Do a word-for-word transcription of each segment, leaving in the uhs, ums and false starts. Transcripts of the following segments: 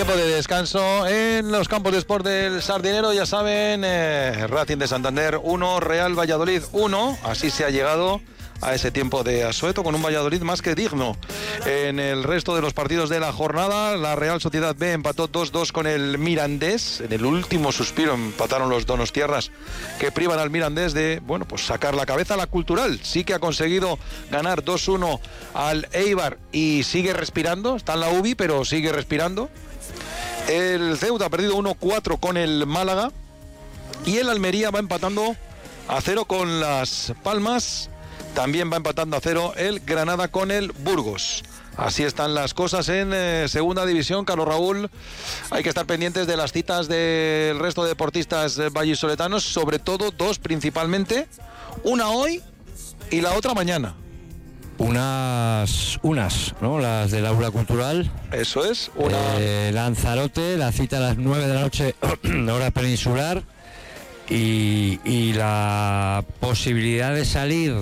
Tiempo de descanso en los campos de sport del Sardinero, ya saben, eh, Racing de Santander uno, Real Valladolid uno, así se ha llegado a ese tiempo de asueto con un Valladolid más que digno. En el resto de los partidos de la jornada, la Real Sociedad B empató dos dos con el Mirandés. En el último suspiro empataron los donostiarras, que privan al Mirandés de, bueno, pues sacar la cabeza. La Cultural sí que ha conseguido ganar dos uno al Eibar y sigue respirando, está en la U B I, pero sigue respirando. El Ceuta ha perdido uno cuatro con el Málaga y el Almería va empatando a cero con Las Palmas. También va empatando a cero el Granada con el Burgos. Así están las cosas en eh, segunda división. Carlos Raúl, hay que estar pendientes de las citas del resto de deportistas eh, vallisoletanos, sobre todo dos principalmente, una hoy y la otra mañana. Unas, unas, ¿no? Las del Aula Cultural. Eso es. Una... Eh, Lanzarote, la cita a las nueve de la noche, hora peninsular. Y, y la posibilidad de salir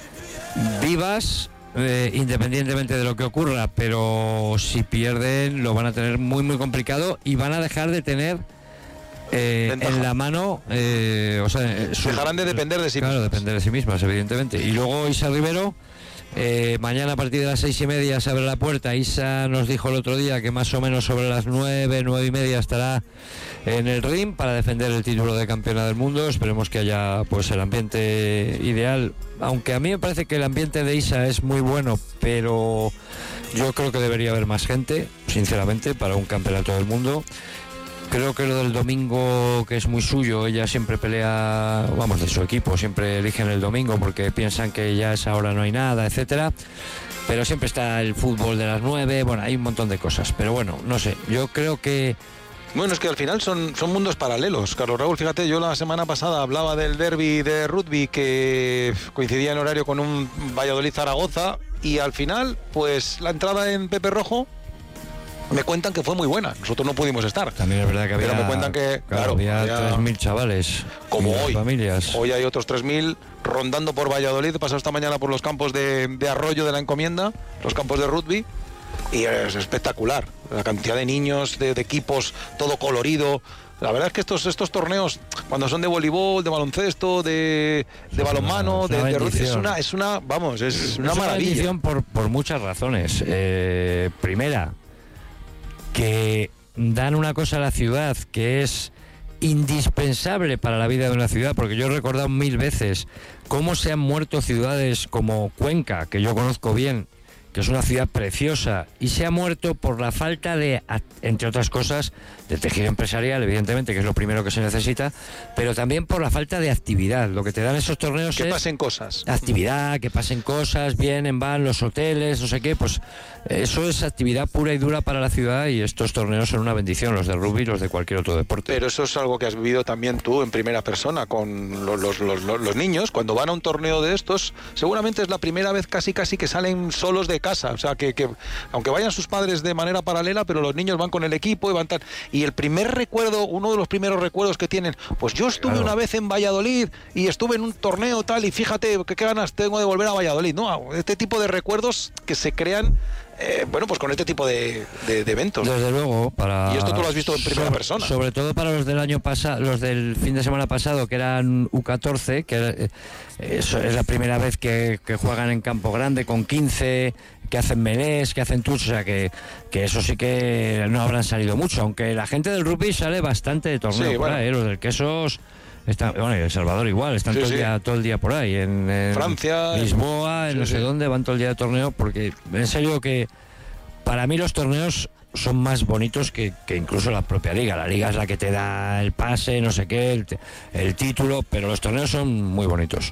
vivas, eh, independientemente de lo que ocurra, pero si pierden lo van a tener muy muy complicado y van a dejar de tener eh, en la mano, eh, o sea, su, dejarán de depender de sí claro, mismas. depender de sí mismas, evidentemente. Y luego Isa Rivero, eh, mañana a partir de las seis y media se abre la puerta. Isa nos dijo el otro día que más o menos sobre las nueve, nueve y media estará en el ring para defender el título de campeona del mundo. Esperemos que haya pues el ambiente ideal, aunque a mí me parece que el ambiente de Isa es muy bueno, pero yo creo que debería haber más gente, sinceramente, para un campeonato del mundo. Creo que lo del domingo, que es muy suyo, ella siempre pelea, vamos, de su equipo, siempre eligen el domingo porque piensan que ya a esa hora no hay nada, etcétera. Pero siempre está el fútbol de las nueve, bueno, hay un montón de cosas. Pero bueno, no sé, yo creo que... Bueno, es que al final son, son mundos paralelos, Carlos Raúl. Fíjate, yo la semana pasada hablaba del derbi de rugby que coincidía en horario con un Valladolid-Zaragoza y al final, pues la entrada en Pepe Rojo me cuentan que fue muy buena. Nosotros no pudimos estar. También es verdad que había... Pero me cuentan que... Claro, claro había, había tres mil chavales. Como hoy. Familias. Hoy hay otros tres mil rondando por Valladolid. He pasado esta mañana por los campos de, de Arroyo de la Encomienda, los campos de rugby. Y es espectacular. La cantidad de niños, de, de equipos, todo colorido. La verdad es que estos, estos torneos, cuando son de voleibol, de baloncesto, de, de balonmano, una, de, de rugby, es una, es una, vamos, es, es una maravilla. Una por, por muchas razones. Eh, primera, que dan una cosa a la ciudad que es indispensable para la vida de una ciudad, porque yo he recordado mil veces cómo se han muerto ciudades como Cuenca, que yo conozco bien, que es una ciudad preciosa, y se ha muerto por la falta de, entre otras cosas, de tejido empresarial, evidentemente, que es lo primero que se necesita, pero también por la falta de actividad. Lo que te dan esos torneos que es... Que pasen cosas. Actividad, que pasen cosas, vienen, van los hoteles, no sé qué, pues eso es actividad pura y dura para la ciudad y estos torneos son una bendición, los de rugby y los de cualquier otro deporte. Pero eso es algo que has vivido también tú en primera persona con los, los, los, los niños. Cuando van a un torneo de estos, seguramente es la primera vez casi casi que salen solos de casa, o sea, que, que aunque vayan sus padres de manera paralela, pero los niños van con el equipo y van tal. Y el primer recuerdo, uno de los primeros recuerdos que tienen, pues yo estuve claro. una vez en Valladolid y estuve en un torneo tal y fíjate que qué ganas tengo de volver a Valladolid, ¿no? Este tipo de recuerdos que se crean Eh, bueno, pues con este tipo de, de, de eventos. Desde luego, para... Y esto tú lo has visto en primera sobre, persona. Sobre todo para los del año pasado, los del fin de semana pasado, que eran U catorce, que eh, eso es la primera vez que, que juegan en campo grande, con quince, que hacen melés, que hacen touch, o sea que, que eso sí que no habrán salido mucho, aunque la gente del rugby sale bastante de torneo, sí, por bueno. ahí, los del Quesos... Está, bueno, y El Salvador igual, están sí, todo, el día, sí. todo el día por ahí, en, en Francia, Lisboa, en sí, no sé sí. dónde, van todo el día de torneo, porque en serio que para mí los torneos son más bonitos que, que incluso la propia liga. La liga es la que te da el pase, no sé qué, el, el título, pero los torneos son muy bonitos.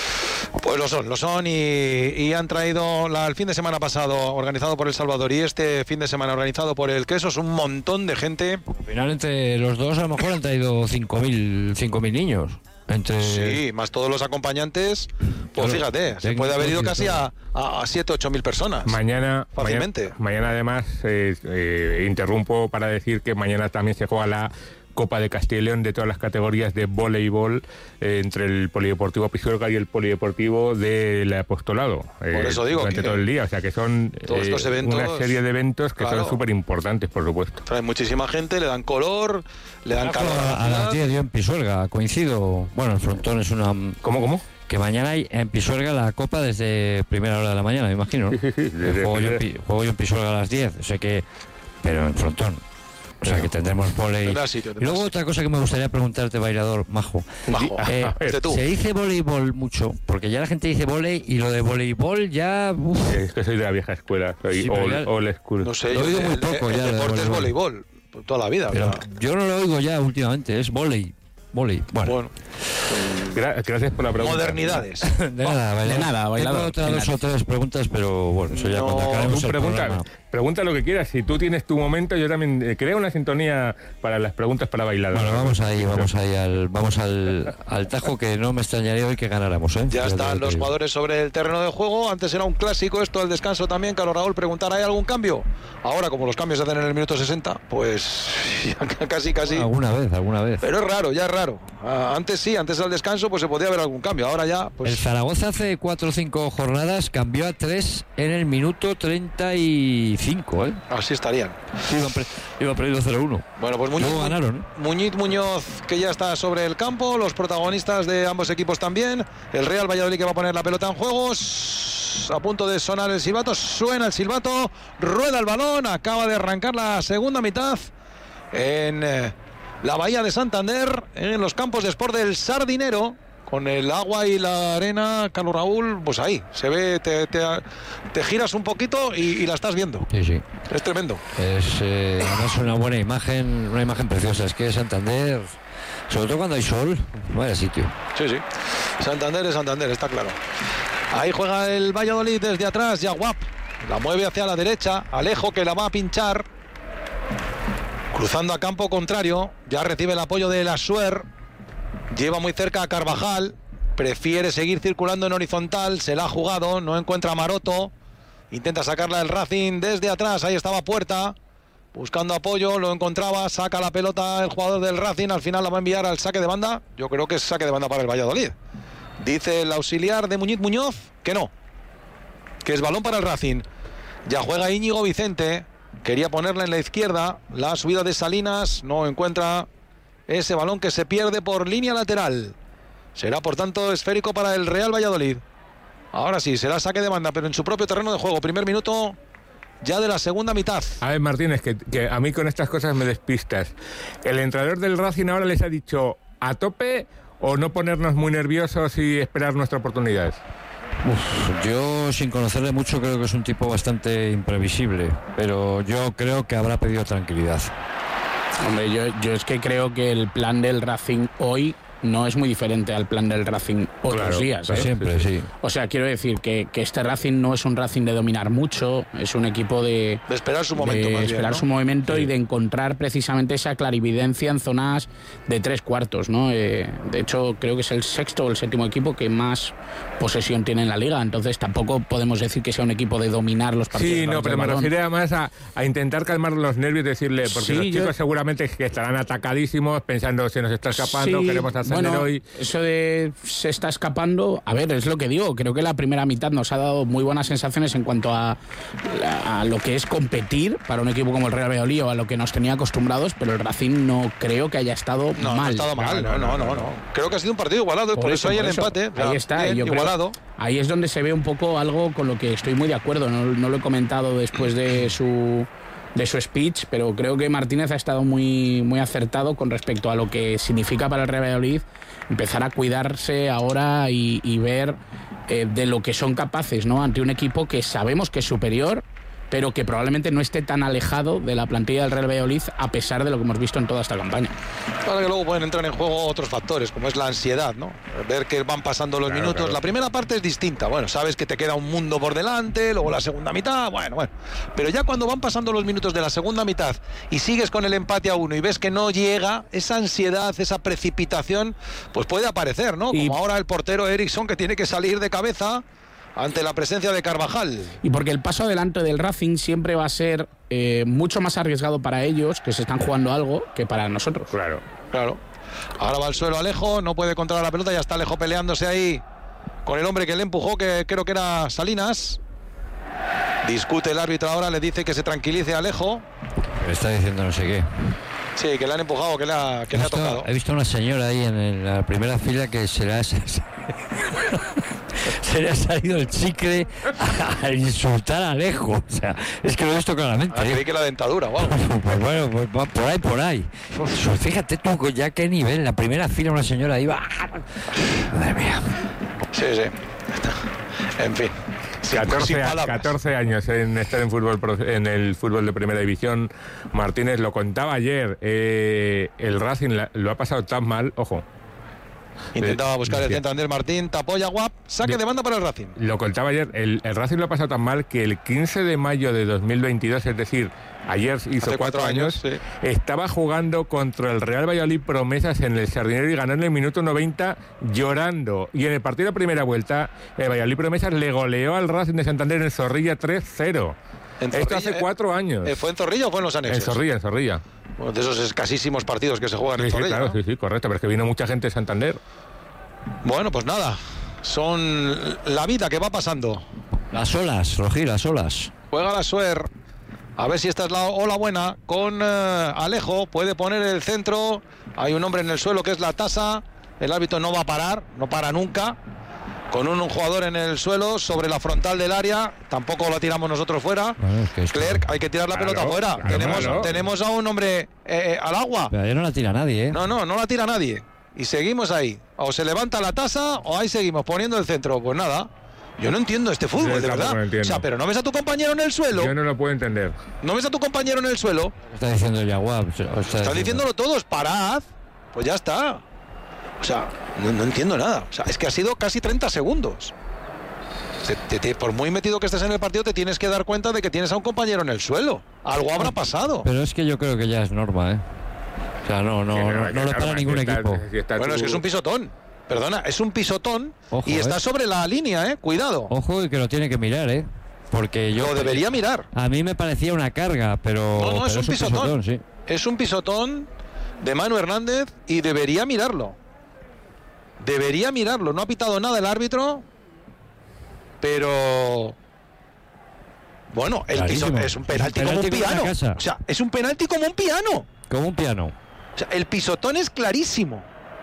Pues lo son, lo son y, y han traído la, el fin de semana pasado organizado por El Salvador y este fin de semana organizado por el Quesos un montón de gente. Al final entre los dos a lo mejor han traído cinco mil niños. Entre... Sí, más todos los acompañantes, pues claro, fíjate, se puede haber ido casi a, a siete, ocho mil personas. Mañana, fácilmente. Mañana, mañana además, eh, eh, interrumpo para decir que mañana también se juega la Copa de Castilla y León de todas las categorías de voleibol eh, entre el Polideportivo Pisuerga y el Polideportivo del Apostolado. Por eh, eso digo durante que todo el día, o sea que son todos estos eh, eventos, una serie de eventos que claro, son súper importantes, por supuesto. Traen muchísima gente, le dan color, le dan calor a, a las diez yo en Pisuerga, coincido. Bueno, el frontón es una... ¿Cómo, cómo? Que mañana hay en Pisuerga la Copa desde primera hora de la mañana, me imagino, ¿no? Sí, sí, sí, juego, yo, juego yo en Pisuerga a las diez, o sea que... Pero en frontón. O sea, que tendremos volei. Y luego otra cosa que me gustaría preguntarte, bailador majo. Majo. Eh, se dice voleibol mucho, porque ya la gente dice volei y lo de voleibol ya... Uf. Es que soy de la vieja escuela, soy sí, old, ya, old school. No sé, lo yo he oído el, muy poco el, ya. El deporte es voleibol, toda la vida. Pero yo no lo oigo ya últimamente, es volei. Volei. Bueno. bueno. Gracias por la pregunta. Modernidades. De nada, bailador. De nada, bailador. Tengo otras dos o tres preguntas, pero bueno, eso ya no, cuando acabemos el pregunta, programa. Pregunta lo que quieras. Si tú tienes tu momento, yo también eh, creo una sintonía para las preguntas para bailador. Bueno, vamos ahí, vamos ahí al, vamos al, al tajo, que no me extrañaría hoy que ganáramos, ¿eh? Ya Pero están los jugadores sobre el terreno de juego. Antes era un clásico esto, el descanso también. Carlos Raúl, preguntar, ¿hay algún cambio? Ahora, como los cambios se hacen en el minuto sesenta, pues ya casi, casi. Alguna vez, alguna vez. Pero es raro, ya es raro. Ah, antes sí, antes del descanso, pues se podía haber algún cambio. Ahora ya, pues... El Zaragoza hace cuatro o cinco jornadas cambió a tres en el minuto treinta y cinco, ¿eh? Así estarían. Sí, iban, pre iban perdiendo cero uno. Bueno, pues Muñiz, ganaron, ¿eh? Muñiz Muñoz, que ya está sobre el campo, los protagonistas de ambos equipos también. El Real Valladolid, que va a poner la pelota en juegos. A punto de sonar el silbato, suena el silbato, rueda el balón, acaba de arrancar la segunda mitad en eh, la Bahía de Santander, en los campos de Sport del Sardinero. Con el agua y la arena, Carlos Raúl, pues ahí, se ve, te, te, te giras un poquito y, y la estás viendo. Sí, sí. Es tremendo. Es eh, además una buena imagen, una imagen preciosa. Es que Santander, sobre todo cuando hay sol, vaya sitio. Sí, sí. Santander es Santander, está claro. Ahí juega el Valladolid desde atrás, Yaguap. La mueve hacia la derecha, Alejo, que la va a pinchar. Cruzando a campo contrario, ya recibe el apoyo de la Suer. Lleva muy cerca a Carvajal, prefiere seguir circulando en horizontal, se la ha jugado, no encuentra a Maroto, intenta sacarla el Racing desde atrás, ahí estaba Puerta, buscando apoyo, lo encontraba, saca la pelota el jugador del Racing, al final la va a enviar al saque de banda, yo creo que es saque de banda para el Valladolid. Dice el auxiliar de Muñiz Muñoz que no, que es balón para el Racing. Ya juega Íñigo Vicente, quería ponerla en la izquierda, la subida de Salinas, no encuentra... ese balón que se pierde por línea lateral. Será por tanto esférico para el Real Valladolid. Ahora sí, será saque de banda, pero en su propio terreno de juego. Primer minuto ya de la segunda mitad. A ver, Martínez, que, que a mí con estas cosas me despistas. ¿El entrenador del Racing ahora les ha dicho a tope o no ponernos muy nerviosos y esperar nuestra oportunidad? Uf, yo, sin conocerle mucho, creo que es un tipo bastante imprevisible, pero yo creo que habrá pedido tranquilidad. Hombre, yo, yo es que creo que el plan del Racing hoy no es muy diferente al plan del Racing otros claro, días, ¿eh? Siempre, sí. O sea, quiero decir que, que este Racing no es un Racing de dominar mucho, es un equipo de... De esperar su momento. De más esperar bien, ¿no? su momento sí. Y de encontrar precisamente esa clarividencia en zonas de tres cuartos, ¿no? Eh, de hecho, creo que es el sexto o el séptimo equipo que más posesión tiene en la Liga, entonces tampoco podemos decir que sea un equipo de dominar los partidos. Sí, no, pero me refiero además a, a intentar calmar los nervios, decirle, porque sí, los chicos yo... seguramente que estarán atacadísimos, pensando se nos está escapando, sí, queremos ascender bueno, hoy... Eso de se está escapando, a ver, es lo que digo, creo que la primera mitad nos ha dado muy buenas sensaciones en cuanto a, a lo que es competir para un equipo como el Real Valladolid o a lo que nos tenía acostumbrados, pero el Racing no creo que haya estado no, mal. No ha estado mal, no, no, no, no. Creo que ha sido un partido igualado, por, por eso, eso hay el eso. empate. Ahí ya, está, bien, yo igualado. Creo, ahí es donde se ve un poco algo con lo que estoy muy de acuerdo, no, no lo he comentado después de su... de su speech, pero creo que Martínez ha estado muy, muy acertado con respecto a lo que significa para el Real Valladolid empezar a cuidarse ahora y, y ver eh, de lo que son capaces, ¿no? Ante un equipo que sabemos que es superior, pero que probablemente no esté tan alejado de la plantilla del Real Valladolid a pesar de lo que hemos visto en toda esta campaña. Para que luego pueden entrar en juego otros factores, como es la ansiedad, ¿no? Ver que van pasando los claro, minutos. Claro. La primera parte es distinta, bueno, sabes que te queda un mundo por delante, luego la segunda mitad, bueno, bueno. Pero ya cuando van pasando los minutos de la segunda mitad y sigues con el empate a uno y ves que no llega, esa ansiedad, esa precipitación, pues puede aparecer, ¿no? Como y... ahora el portero Eriksson, que tiene que salir de cabeza ante la presencia de Carvajal. Y porque el paso adelante del Racing siempre va a ser eh, mucho más arriesgado para ellos, que se están jugando algo, que para nosotros. Claro. Claro. Ahora va al suelo Alejo, no puede controlar la pelota, ya está Alejo peleándose ahí con el hombre que le empujó, que creo que era Salinas. Discute el árbitro ahora, le dice que se tranquilice a Alejo. Le está diciendo no sé qué. Sí, que le han empujado, que le ha, que le ha visto, tocado. He visto una señora ahí en, el, en la primera fila que se le ha, se, se le ha salido el chicle a, a insultar a Alejo. O sea, es que lo he visto claramente. Ah, creí que la dentadura, wow. Pues bueno, pues va por ahí, por ahí. Pues fíjate tú ya qué nivel. En la primera fila una señora iba. Madre mía. Sí, sí. En fin. catorce, catorce años en estar en fútbol en el fútbol de primera división. Martínez lo contaba ayer, eh, el Racing la, lo ha pasado tan mal, ojo. Intentaba buscar el Bien. centro Ander Martín, tapó Yaguap, saque Bien. de banda para el Racing. Lo contaba ayer, el, el Racing lo ha pasado tan mal que el quince de mayo de dos mil veintidós, es decir, ayer hizo Hace cuatro, cuatro años, años, sí. estaba jugando contra el Real Valladolid Promesas en el Sardinero y ganó en el minuto noventa llorando. Y en el partido de primera vuelta, el Valladolid Promesas le goleó al Racing de Santander en Zorrilla tres cero. En Esto Zorrilla, hace eh, cuatro años. ¿Fue en Zorrilla o fue en los anexos? En Zorrilla, en Zorrilla. Bueno, de esos escasísimos partidos que se juegan Sí, en sí, Zorrilla. claro, ¿no? sí, sí, correcto, pero es que vino mucha gente de Santander. Bueno, pues nada, son la vida que va pasando. Las olas, Rojí, las olas. Juega la Suer, a ver si esta es la ola buena, con eh, Alejo, puede poner el centro, hay un hombre en el suelo que es la Tasa, el árbitro no va a parar, no para nunca, con un, un jugador en el suelo sobre la frontal del área, tampoco lo tiramos nosotros fuera. Bueno, es que esto- Clerc, hay que tirar la Claro, pelota fuera, claro, tenemos, claro. tenemos a un hombre eh, eh, al agua. Pero ya no la tira nadie, ¿eh? No, no, no la tira nadie. Y seguimos ahí. O se levanta la Tasa o ahí seguimos poniendo el centro. Pues nada. Yo no entiendo este fútbol, Yo de tampoco verdad. lo entiendo. O sea, pero no ves a tu compañero en el suelo. Yo no lo puedo entender. No ves a tu compañero en el suelo. Está diciendo el Yaguab. Están diciéndolo todos. Parad. Pues ya está. O sea, no, no entiendo nada. O sea, es que ha sido casi treinta segundos. Te- te- te- por muy metido que estés en el partido, te tienes que dar cuenta de que tienes a un compañero en el suelo. Algo habrá pasado. Pero es que yo creo que ya es norma, ¿eh? O sea, no, no, Que no, que no lo para norma, ningún si está- equipo. si está Bueno, tú- es que es un pisotón. Perdona, es un pisotón. Ojo, y está eh. sobre la línea, ¿eh? Cuidado. Ojo y que lo tiene que mirar, ¿eh? Porque yo... Lo debería mirar. A mí me parecía una carga, pero... No, no, es pero un pisotón. sí. Es un pisotón de Manu Hernández y debería mirarlo. Debería mirarlo. No ha pitado nada el árbitro, pero... Bueno, el piso, Clarísimo. es un penalti, Es un como un penalti como una piano. casa. O sea, es un penalti como un piano. Como un piano. O sea, el pisotón es clarísimo.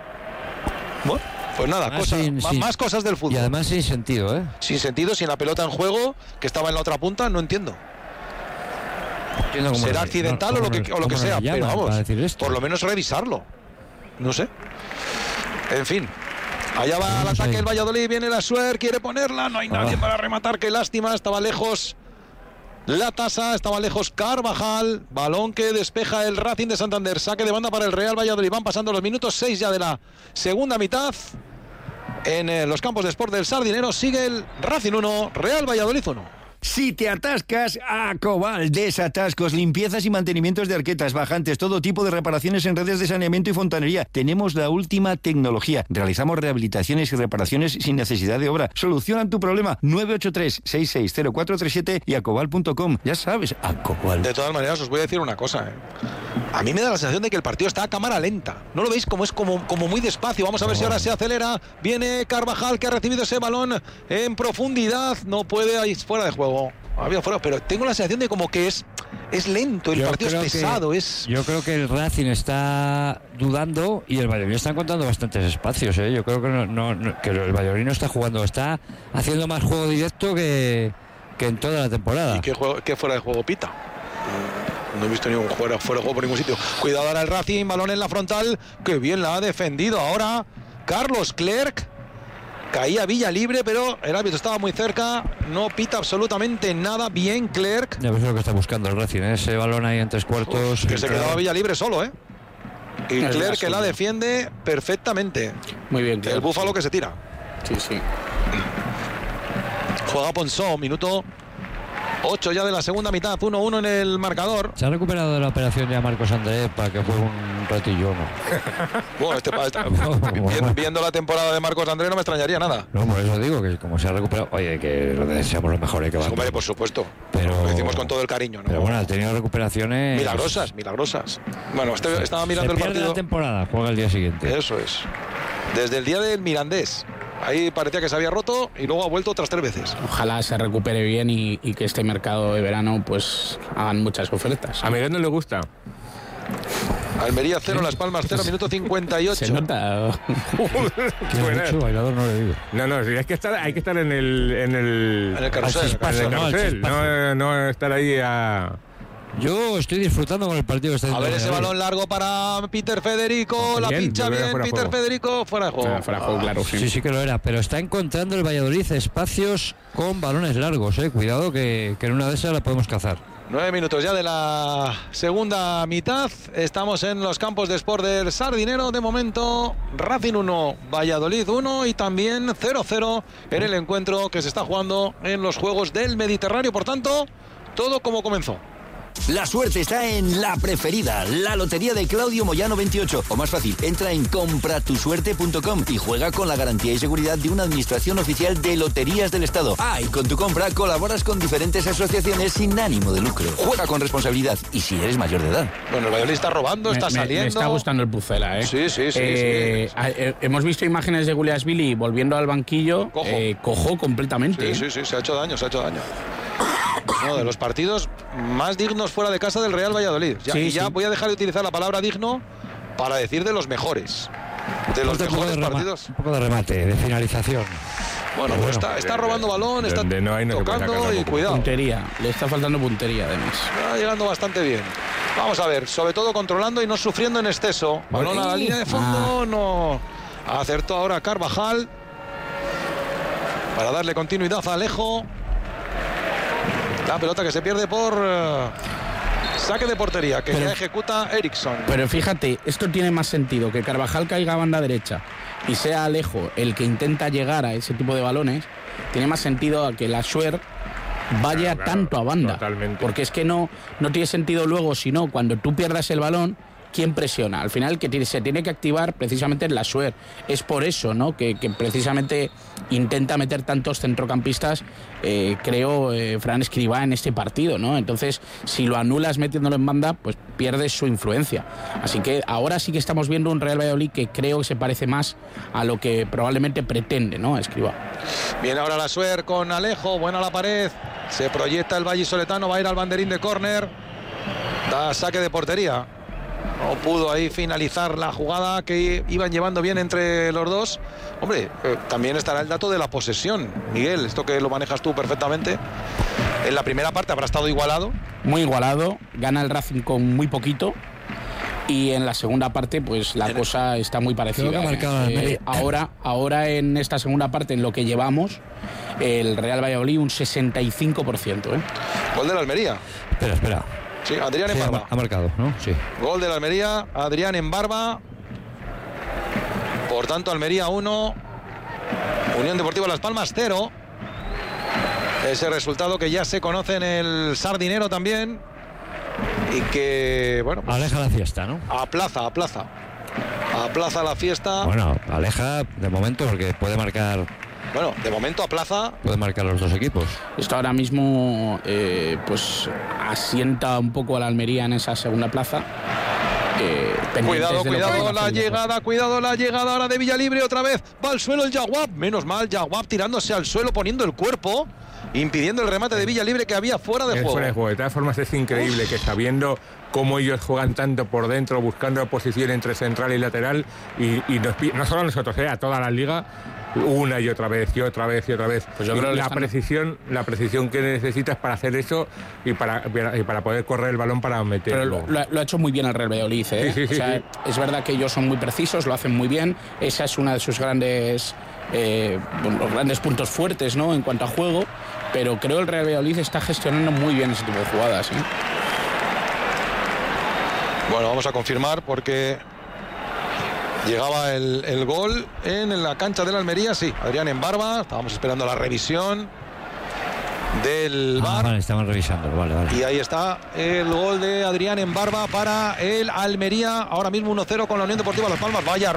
Bueno, pues nada, Además, cosas- sin- ma- sin- más cosas del fútbol. Y además sin sentido, ¿eh? Sin sentido, sin la pelota en juego, que estaba en la otra punta, no entiendo. Entiendo cómo Será le- accidental no, o lo cómo que, le- o lo que cómo le sea, pero llaman vamos, para decir esto. por lo menos revisarlo. No sé. En fin. Allá va al No sé. ataque el Valladolid, viene la Suer, quiere ponerla, no hay nadie Ah. para rematar, qué lástima, estaba lejos la Tasa, estaba lejos Carvajal, balón que despeja el Racing de Santander, saque de banda para el Real Valladolid, van pasando los minutos seis ya de la segunda mitad. En eh, los campos de Sport del Sardinero sigue el Racing uno, Real Valladolid uno. Si te atascas, a Cobal, desatascos, limpiezas y mantenimientos de arquetas, bajantes, todo tipo de reparaciones en redes de saneamiento y fontanería. Tenemos la última tecnología. Realizamos rehabilitaciones y reparaciones sin necesidad de obra. Solucionan tu problema. nueve ocho tres, seis seis cero cuatro tres siete y acobal punto com. Ya sabes, Acobal. De todas maneras, os voy a decir una cosa. ¿eh? A mí me da la sensación de que el partido está a cámara lenta. ¿No lo veis? Como es como, como muy despacio. Vamos a ver si ahora se acelera. Viene Carvajal, que ha recibido ese balón en profundidad. No puede, ahí fuera de juego. Había fuera, pero tengo la sensación de como que es, es lento. El Yo partido es creo que- pesado. Es... Yo creo que el Racing está dudando y el Valladolid está encontrando bastantes espacios, ¿eh? Yo creo que, no, no- no- que el Valladolid no está jugando, está haciendo más juego directo que, que en toda la temporada. ¿Y qué, juego, qué fuera de juego pita? No he visto ningún fuera, fuera de juego por ningún sitio. Cuidado ahora el Racing, balón en la frontal. Que bien la ha defendido ahora Carlos Clerc. Caía Villa libre, pero el árbitro estaba muy cerca. No pita absolutamente nada. Bien Clerc. Ya ves lo que está buscando el Racing, ¿eh? Ese balón ahí en tres cuartos. Que se entra- quedaba Villa libre solo, ¿eh? Y Es Clerc la que la suya. defiende perfectamente. Muy bien. El claro. búfalo que se tira. Sí, sí. Juega Ponsó, minuto ocho ya de la segunda mitad, uno uno en el marcador. ¿Se ha recuperado de la operación ya Marcos Andrés para que fue un ratillo, no? Bueno, este, viendo, viendo la temporada de Marcos Andrés no me extrañaría nada. No, por eso digo que como se ha recuperado, oye, que le deseamos lo mejor, ¿eh? Que va. Hombre, por supuesto. Pero, lo decimos con todo el cariño, ¿no? Pero bueno, ha tenido recuperaciones milagrosas, milagrosas. Bueno, este, se, estaba mirando se el partido. La temporada, juega el día siguiente. Eso es. Desde el día del Mirandés. Ahí parecía que se había roto y luego ha vuelto otras tres veces. Ojalá se recupere bien y, y que este mercado de verano pues hagan muchas ofertas. A Miguel no le gusta. Almería cero, Las Palmas cero, minuto cincuenta y ocho. Se nota. Mucho bailador no le digo. No, no, es que estar, hay que estar en el en el, en el carrusel, en el carrusel, no, no estar ahí a... Yo estoy disfrutando con el partido que está haciendo. A ver ese balón largo para Peter Federico, la bien, pincha bien, Peter juego. Federico, fuera de juego. Ah, fuera de juego, claro. Sí. sí, sí que lo era, pero está encontrando el Valladolid espacios con balones largos, eh. Cuidado que, que en una de esas la podemos cazar. Nueve minutos ya de la segunda mitad. Estamos en los campos de Sport del Sardinero. De momento, Racing uno, Valladolid uno y también cero cero en el encuentro que se está jugando en los Juegos del Mediterráneo. Por tanto, todo como comenzó. La suerte está en La Preferida, la lotería de Claudio Moyano veintiocho. O más fácil, entra en compra tu suerte punto com y juega con la garantía y seguridad de una administración oficial de Loterías del Estado. Ah, y con tu compra colaboras con diferentes asociaciones sin ánimo de lucro. Juega con responsabilidad y si eres mayor de edad. Bueno, el Valladolid está robando, me, está me, saliendo. Me está gustando el Pucela, ¿eh? Sí, sí, sí. Eh, sí, sí. Eh, hemos visto imágenes de Guliasvili volviendo al banquillo. Cojo, eh, cojo completamente. Sí, sí, sí, se ha hecho daño, se ha hecho daño. Uno de los partidos más dignos fuera de casa del Real Valladolid. Ya, sí, y ya sí. Voy a dejar de utilizar la palabra digno para decir de los mejores. De los mejores de partidos. Un poco de remate, de finalización. Bueno, pues está, está robando balón, está no hay, no tocando y cuidado. Puntería, le está faltando puntería además. Está llegando bastante bien. Vamos a ver, sobre todo controlando y no sufriendo en exceso. Balón a la línea de fondo, ah. no. Acertó ahora Carvajal para darle continuidad a Alejo. La pelota que se pierde por uh, saque de portería, que pero, ya ejecuta Eriksson. Pero fíjate, esto tiene más sentido, que Carvajal caiga a banda derecha y sea Alejo el que intenta llegar a ese tipo de balones. Tiene más sentido a que la Schwer vaya claro, claro, tanto a banda. Totalmente. Porque es que no, no tiene sentido luego, sino cuando tú pierdas el balón, ¿quién presiona? Al final que tiene, se tiene que activar precisamente en la Schwer. Es por eso, ¿no? Que, que precisamente intenta meter tantos centrocampistas, eh, creo, eh, Fran Escribá en este partido, ¿no? Entonces, si lo anulas metiéndolo en banda, pues pierdes su influencia. Así que ahora sí que estamos viendo un Real Valladolid que creo que se parece más a lo que probablemente pretende, ¿no? Escribá. Bien, ahora la Schwer con Alejo, buena la pared, se proyecta el vallisoletano, va a ir al banderín de córner, da saque de portería. No pudo ahí finalizar la jugada que iban llevando bien entre los dos. Hombre, eh, también estará el dato de la posesión. Miguel, esto que lo manejas tú perfectamente. En la primera parte habrá estado igualado. Muy igualado, gana el Racing con muy poquito. Y en la segunda parte, pues la cosa está muy parecida. Eh, ahora, ahora en esta segunda parte, en lo que llevamos, el Real Valladolid un sesenta y cinco por ciento. ¿eh? Gol de la Almería. Espera, espera. Sí, Adrián sí, en barba. Ha marcado, ¿no? Sí. Gol de la Almería, Adrián en barba. Por tanto, Almería uno, Unión Deportiva Las Palmas cero. Ese resultado que ya se conoce en el Sardinero también. Y que, bueno, pues aleja la fiesta, ¿no? Aplaza, aplaza. Aplaza la fiesta. Bueno, aleja de momento porque puede marcar. Bueno, de momento aplaza. Pueden marcar los dos equipos. Esto ahora mismo eh, pues asienta un poco a la Almería en esa segunda plaza. Eh, cuidado, cuidado la llegada, cuidado la llegada ahora de Villalibre otra vez. Va al suelo el Jaguar. Menos mal, Jaguar tirándose al suelo, poniendo el cuerpo, impidiendo el remate de Villalibre que había fuera de es juego. Fuera de juego. De todas formas es increíble Uf. que sabiendo cómo ellos juegan tanto por dentro, buscando posición entre central y lateral, y, y nos, no solo a nosotros, eh, a toda la liga, una y otra vez y otra vez y otra vez. Pues yo creo la precisión, la precisión que necesitas para hacer eso y para, y para poder correr el balón para meterlo. Pero lo, lo ha hecho muy bien el Real Valladolid, ¿eh? Sí, sí, sí, o sea, sí. Es verdad que ellos son muy precisos, lo hacen muy bien. Esa es una de sus grandes eh, los grandes puntos fuertes, ¿no? En cuanto a juego. Pero creo que el Real Valladolid está gestionando muy bien ese tipo de jugadas, ¿eh? Bueno, vamos a confirmar porque llegaba el, el gol en la cancha de la Almería, sí, Adrián en barba, estábamos esperando la revisión. del Ah, VAR. vale, estaban revisando, vale, vale. Y ahí está el gol de Adrián en Barba para el Almería. Ahora mismo uno cero con la Unión Deportiva Las Palmas. Vaya